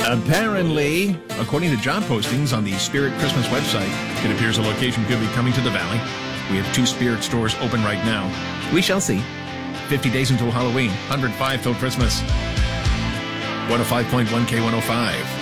Apparently, according to job postings on the Spirit Christmas website, it appears a location could be coming to the Valley. We have 2 Spirit stores open right now. We shall see. 50 days until Halloween, 105 till Christmas. 105.1 K105.